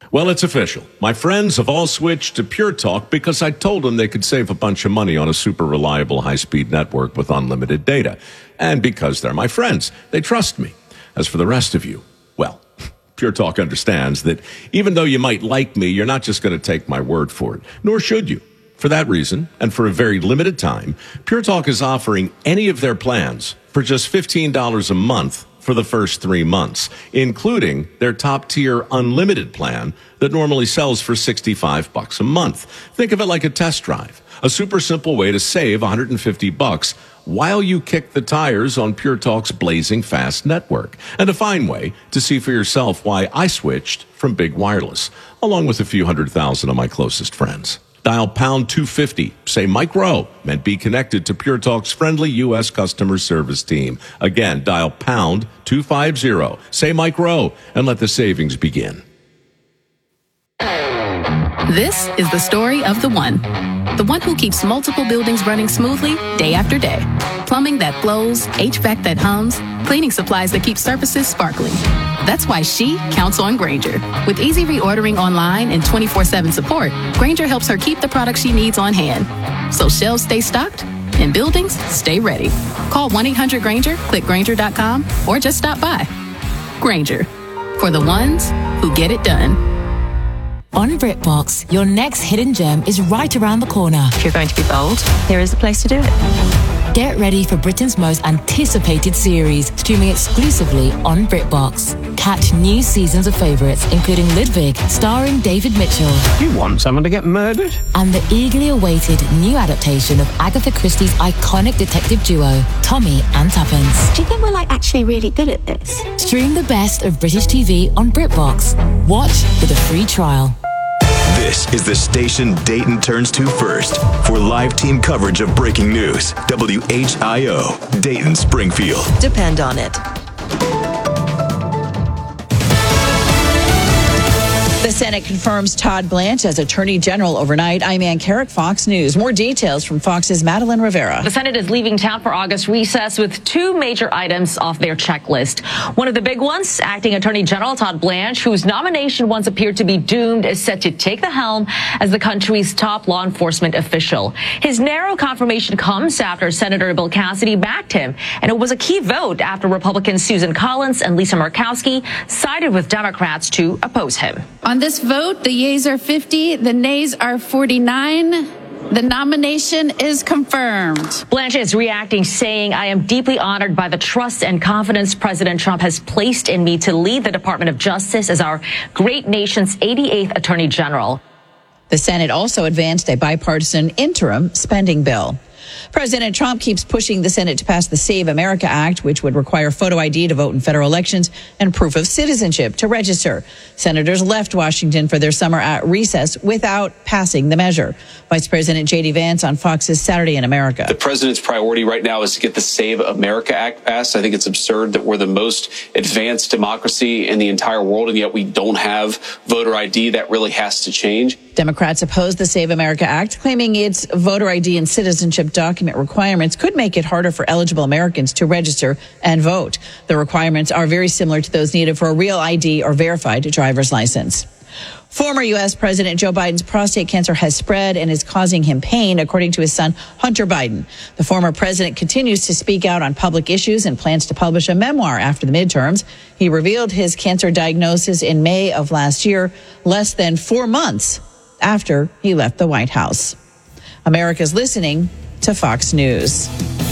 Well, it's official. My friends have all switched to Pure Talk because I told them they could save a bunch of money on a super reliable high-speed network with unlimited data. And because they're my friends, they trust me. As for the rest of you, well, Pure Talk understands that even though you might like me, you're not just going to take my word for it, nor should you. For that reason, and for a very limited time, Pure Talk is offering any of their plans for just $15 a month for the first 3 months, including their top-tier unlimited plan that normally sells for $65 a month. Think of it like a test drive, a super simple way to save $150 while you kick the tires on Pure Talk's blazing fast network, and a fine way to see for yourself why I switched from big wireless, along with a few 100,000 of my closest friends. Dial pound 250, say Mike Rowe, and be connected to Pure Talk's friendly U.S. customer service team. Again, dial pound 250, say Mike Rowe, and let the savings begin. This is the story of the one who keeps multiple buildings running smoothly day after day. Plumbing that flows, HVAC that hums, cleaning supplies that keep surfaces sparkling. That's why she counts on Grainger. With easy reordering online and 24/7 support, Grainger helps her keep the products she needs on hand. So shelves stay stocked and buildings stay ready. Call 1-800-GRAINGER, click Grainger.com, or just stop by. Grainger, for the ones who get it done. On BritBox, your next hidden gem is right around the corner. If you're going to be bold, here is the place to do it. Get ready for Britain's most anticipated series, streaming exclusively on BritBox. Catch new seasons of favourites, including Ludwig, starring David Mitchell. You want someone to get murdered? And the eagerly awaited new adaptation of Agatha Christie's iconic detective duo, Tommy and Tuppence. Do you think we're actually really good at this? Stream the best of British TV on BritBox. Watch with a free trial. This is the station Dayton turns to first for live team coverage of breaking news. WHIO, Dayton, Springfield. Depend on it. The Senate confirms Todd Blanche as Attorney General overnight. I'm Ann Carrick, Fox News. More details from Fox's Madeline Rivera. The Senate is leaving town for August recess with two major items off their checklist. One of the big ones, acting Attorney General Todd Blanche, whose nomination once appeared to be doomed, is set to take the helm as the country's top law enforcement official. His narrow confirmation comes after Senator Bill Cassidy backed him, and it was a key vote after Republicans Susan Collins and Lisa Murkowski sided with Democrats to oppose him. On this vote, the yeas are 50, the nays are 49. The nomination is confirmed. Blanche is reacting, saying, I am deeply honored by the trust and confidence President Trump has placed in me to lead the Department of Justice as our great nation's 88th Attorney General. The Senate also advanced a bipartisan interim spending bill. President Trump keeps pushing the Senate to pass the Save America Act, which would require photo ID to vote in federal elections and proof of citizenship to register. Senators left Washington for their summer at recess without passing the measure. Vice President J.D. Vance on Fox's Saturday in America. The president's priority right now is to get the Save America Act passed. I think it's absurd that we're the most advanced democracy in the entire world, and yet we don't have voter ID. That really has to change. Democrats oppose the Save America Act, claiming its voter ID and citizenship document requirements could make it harder for eligible Americans to register and vote. The requirements are very similar to those needed for a real ID or verified driver's license. Former U.S. President Joe Biden's prostate cancer has spread and is causing him pain, according to his son, Hunter Biden. The former president continues to speak out on public issues and plans to publish a memoir after the midterms. He revealed his cancer diagnosis in May of last year, less than 4 months after he left the White House. America's listening to Fox News.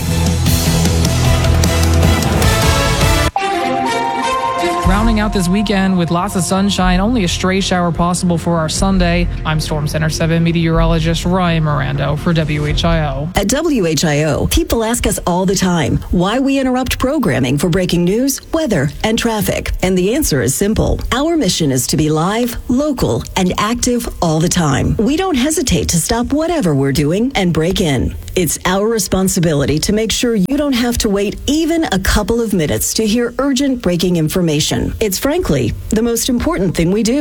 Rounding out this weekend with lots of sunshine, only a stray shower possible for our Sunday. I'm Storm Center 7 meteorologist Ryan Mirando for WHIO. At WHIO, people ask us all the time why we interrupt programming for breaking news, weather, and traffic. And the answer is simple. Our mission is to be live, local, and active all the time. We don't hesitate to stop whatever we're doing and break in. It's our responsibility to make sure you don't have to wait even a couple of minutes to hear urgent breaking information. It's frankly the most important thing we do.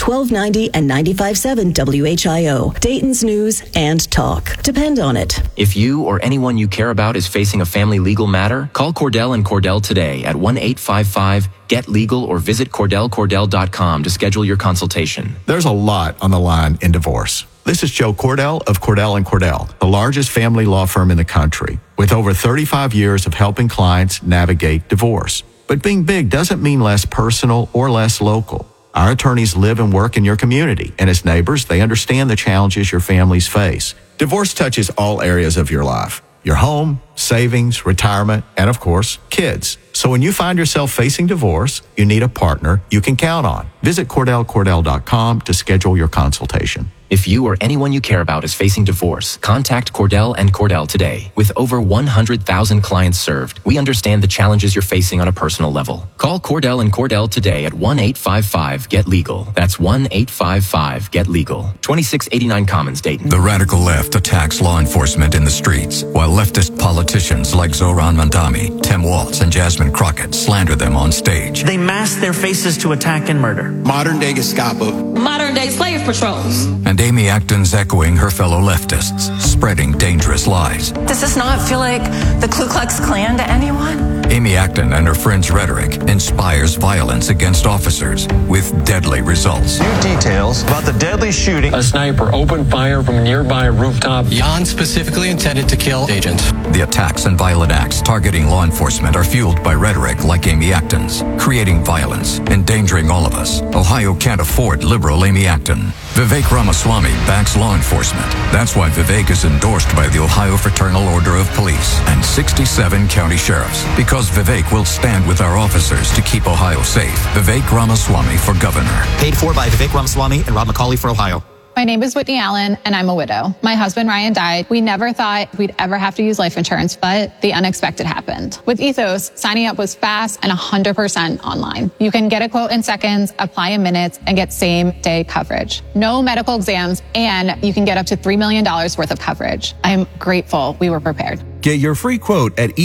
1290 and 95.7 WHIO. Dayton's News and Talk. Depend on it. If you or anyone you care about is facing a family legal matter, call Cordell & Cordell today at 1-855-GET-LEGAL or visit CordellCordell.com to schedule your consultation. There's a lot on the line in divorce. This is Joe Cordell of Cordell & Cordell, the largest family law firm in the country, with over 35 years of helping clients navigate divorce. But being big doesn't mean less personal or less local. Our attorneys live and work in your community, and as neighbors, they understand the challenges your families face. Divorce touches all areas of your life: your home, savings, retirement, and of course, kids. So when you find yourself facing divorce, you need a partner you can count on. Visit CordellCordell.com to schedule your consultation. If you or anyone you care about is facing divorce, contact Cordell & Cordell today. With over 100,000 clients served, we understand the challenges you're facing on a personal level. Call Cordell & Cordell today at 1-855-GET-LEGAL. That's 1-855-GET-LEGAL. 2689 Commons, Dayton. The radical left attacks law enforcement in the streets, while leftist politicians like Zohran Mamdani, Tim Walz, and Jasmine Crockett slander them on stage. They mask their faces to attack and murder. Modern-day Gestapo. Modern-day slave patrols. And Amy Acton's echoing her fellow leftists, spreading dangerous lies. Does this not feel like the Ku Klux Klan to anyone? Amy Acton and her friends' rhetoric inspires violence against officers with deadly results. New details about the deadly shooting. A sniper opened fire from a nearby rooftop. Jan specifically intended to kill agents. The attacks and violent acts targeting law enforcement are fueled by rhetoric like Amy Acton's, creating violence, endangering all of us. Ohio can't afford liberal Amy Acton. Vivek Ramaswamy backs law enforcement. That's why Vivek is endorsed by the Ohio Fraternal Order of Police and 67 county sheriffs. Because Vivek will stand with our officers to keep Ohio safe. Vivek Ramaswamy for governor. Paid for by Vivek Ramaswamy and Rob McCauley for Ohio. My name is Whitney Allen, and I'm a widow. My husband, Ryan, died. We never thought we'd ever have to use life insurance, but the unexpected happened. With Ethos, signing up was fast and 100% online. You can get a quote in seconds, apply in minutes, and get same-day coverage. No medical exams, and you can get up to $3 million worth of coverage. I'm grateful we were prepared. Get your free quote at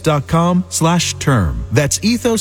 ethos.com/term. That's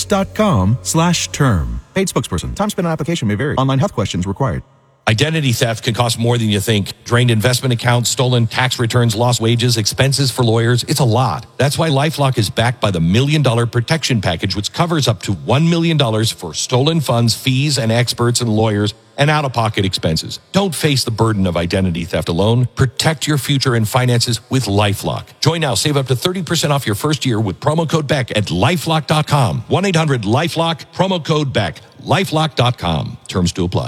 ethos.com/term. Paid spokesperson. Time spent on application may vary. Online health questions required. Identity theft can cost more than you think. Drained investment accounts, stolen tax returns, lost wages, expenses for lawyers. It's a lot. That's why LifeLock is backed by the $1 Million Protection Package, which covers up to $1 million for stolen funds, fees, and experts and lawyers, and out-of-pocket expenses. Don't face the burden of identity theft alone. Protect your future and finances with LifeLock. Join now. Save up to 30% off your first year with promo code BECK at LifeLock.com. 1-800-LifeLock, promo code BECK. LifeLock.com. Terms to apply.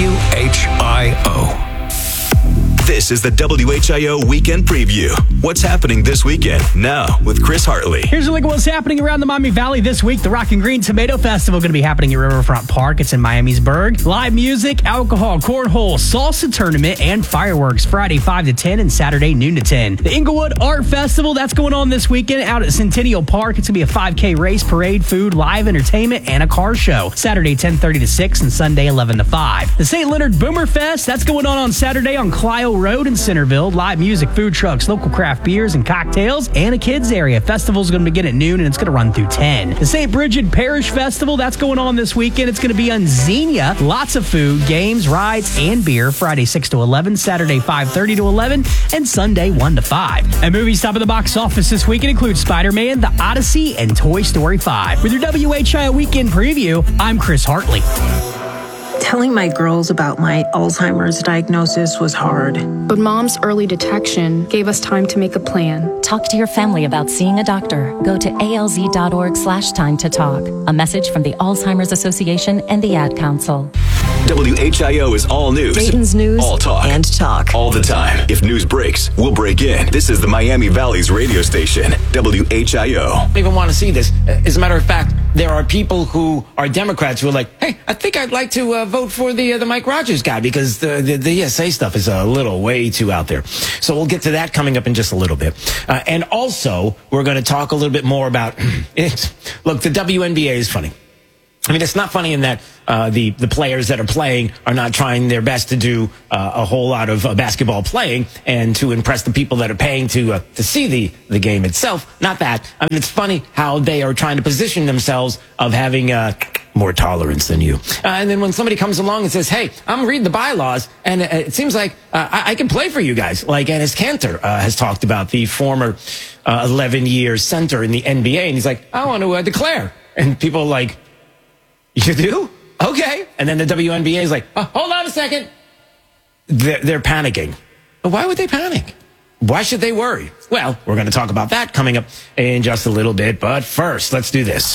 WHIO. This is the WHIO Weekend Preview. What's happening this weekend? Now with Chris Hartley. Here's a look at what's happening around the Miami Valley this week. The Rock and Green Tomato Festival going to be happening at Riverfront Park. It's in Miamisburg. Live music, alcohol, cornhole, salsa tournament, and fireworks Friday 5 to 10 and Saturday noon to 10. The Inglewood Art Festival, that's going on this weekend out at Centennial Park. It's going to be a 5K race, parade, food, live entertainment, and a car show. Saturday 10:30 to 6 and Sunday 11 to 5. The St. Leonard Boomer Fest, that's going on Saturday on Clio Road in Centerville. Live music, food trucks, local craft beers and cocktails, and a kids area. Festival's going to begin at noon and it's going to run through 10. The St. Bridget Parish Festival, that's going on this weekend. It's going to be on Xenia. Lots of food, games, rides, and beer. Friday 6 to 11, Saturday 5:30 to 11, and Sunday 1 to 5. And movies top of the box office this weekend include Spider-Man, The Odyssey, and Toy Story 5. With your WHIO Weekend Preview, I'm Chris Hartley. Telling my girls about my Alzheimer's diagnosis was hard. But Mom's early detection gave us time to make a plan. Talk to your family about seeing a doctor. Go to alz.org/time to talk. A message from the Alzheimer's Association and the Ad Council. WHIO is all news. Dayton's News all talk. And talk. All the time. If news breaks, we'll break in. This is the Miami Valley's radio station, WHIO. I don't even want to see this. As a matter of fact, there are people who are Democrats who are like, hey, I think I'd like to vote for the Mike Rogers guy because the ESA stuff is a little way too out there. So we'll get to that coming up in just a little bit. And also, we're going to talk a little bit more about it. Look, the WNBA is funny. I mean, it's not funny in that the players that are playing are not trying their best to do a whole lot of basketball playing and to impress the people that are paying to see the game itself. Not that. I mean, it's funny how they are trying to position themselves of having more tolerance than you. And then when somebody comes along and says, hey, I'm reading the bylaws, and it seems like I can play for you guys, like Enes Kanter has talked about, the former 11-year center in the NBA, and he's like, I want to declare. And people are like, you do? Okay. And then the WNBA is like, hold on a second. They're panicking. But why would they panic? Why should they worry? Well, we're going to talk about that coming up in just a little bit. But first, let's do this.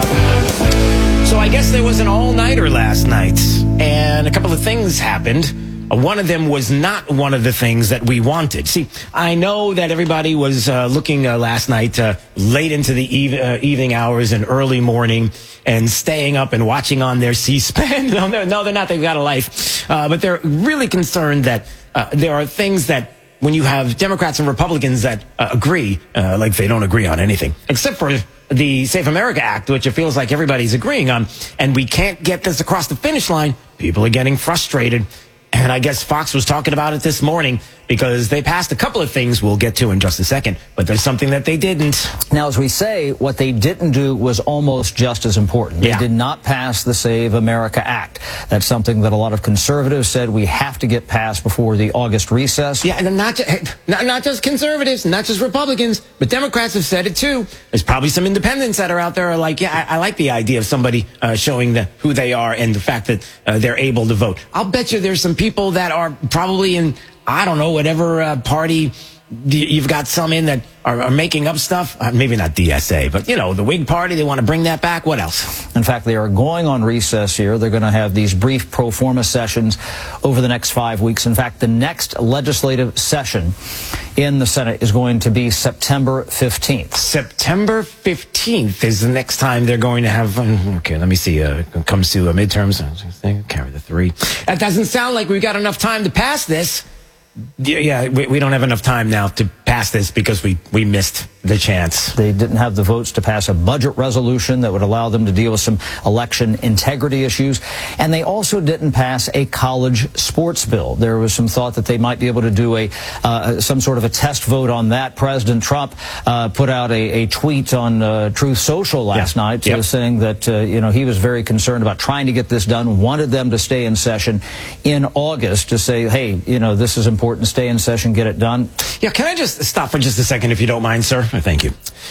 So I guess there was an all-nighter last night, and a couple of things happened. One of them was not one of the things that we wanted. See, I know that everybody was looking last night late into the evening hours and early morning and staying up and watching on their C-SPAN. No, they're not. They've got a life. But they're really concerned that there are things that when you have Democrats and Republicans that agree, like they don't agree on anything, except for the Safe America Act, which it feels like everybody's agreeing on, and we can't get this across the finish line. People are getting frustrated. And I guess Fox was talking about it this morning because they passed a couple of things we'll get to in just a second, but there's something that they didn't. Now, as we say, what they didn't do was almost just as important. They did not pass the Save America Act. That's something that a lot of conservatives said we have to get passed before the August recess. Yeah, and not just conservatives, not just Republicans, but Democrats have said it too. There's probably some independents that are out there are like, yeah, I like the idea of somebody showing who they are and the fact that they're able to vote. I'll bet you there's some people that are probably in, I don't know, whatever party you've got some in that are making up stuff. Maybe not DSA, but, you know, the Whig Party, they want to bring that back. What else? In fact, they are going on recess here. They're going to have these brief pro forma sessions over the next 5 weeks. In fact, the next legislative session in the Senate is going to be September 15th. September 15th is the next time they're going to have, okay, let me see, it comes to midterms, carry the 3. That doesn't sound like we've got enough time to pass this. Yeah, we don't have enough time now to pass this because we missed the chance. They didn't have the votes to pass a budget resolution that would allow them to deal with some election integrity issues. And they also didn't pass a college sports bill. There was some thought that they might be able to do some sort of a test vote on that. President Trump put out a tweet on Truth Social last night saying that he was very concerned about trying to get this done, wanted them to stay in session in August to say, hey, this is important, stay in session, get it done. Yeah, can I just stop for just a second, if you don't mind, sir? Thank you.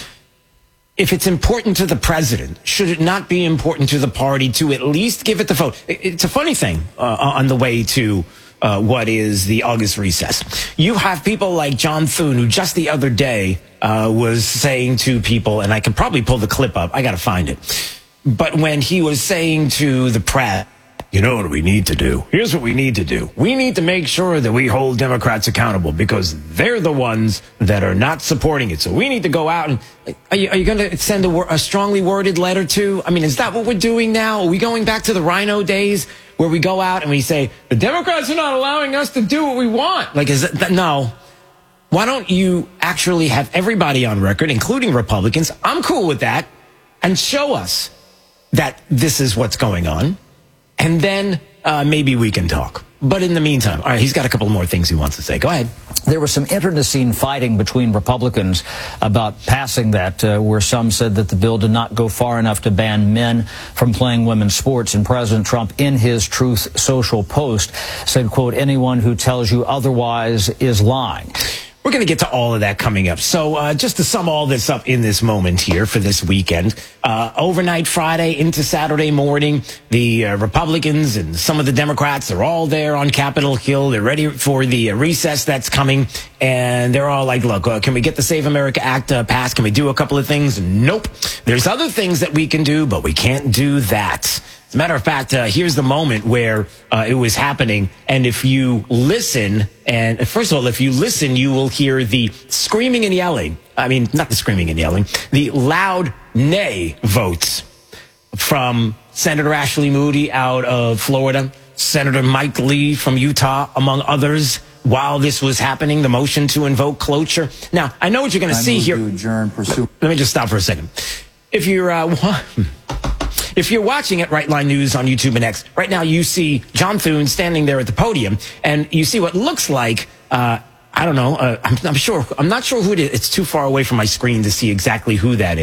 If it's important to the president, should it not be important to the party to at least give it the vote? It's a funny thing on the way to what is the August recess. You have people like John Thune, who just the other day was saying to people, and I can probably pull the clip up, I got to find it. But when he was saying to the press, you know what we need to do? Here's what we need to do. We need to make sure that we hold Democrats accountable because they're the ones that are not supporting it. So we need to go out and, are you going to send a strongly worded letter to? I mean, is that what we're doing now? Are we going back to the Rhino days where we go out and we say, the Democrats are not allowing us to do what we want? Like, is that, no. Why don't you actually have everybody on record, including Republicans? I'm cool with that. And show us that this is what's going on. And then maybe we can talk. But in the meantime, all right, he's got a couple more things he wants to say. Go ahead. There was some internecine fighting between Republicans about passing that, where some said that the bill did not go far enough to ban men from playing women's sports. And President Trump, in his Truth Social post, said, quote, anyone who tells you otherwise is lying. We're going to get to all of that coming up. So just to sum all this up in this moment here for this weekend, overnight Friday into Saturday morning, the Republicans and some of the Democrats are all there on Capitol Hill. They're ready for the recess that's coming. And they're all like, look, can we get the Save America Act passed? Can we do a couple of things? Nope. There's other things that we can do, but we can't do that. As a matter of fact, here's the moment where it was happening. And if you listen, and first of all, if you listen, you will hear the screaming and yelling. I mean, not the screaming and yelling, the loud nay votes from Senator Ashley Moody out of Florida, Senator Mike Lee from Utah, among others, while this was happening, the motion to invoke cloture. Now, I know what you're going to see here. Let me just stop for a second. If you're watching at Right Line News on YouTube and X, right now you see John Thune standing there at the podium, and you see what looks like, I don't know, I'm not sure who it is. It's too far away from my screen to see exactly who that is.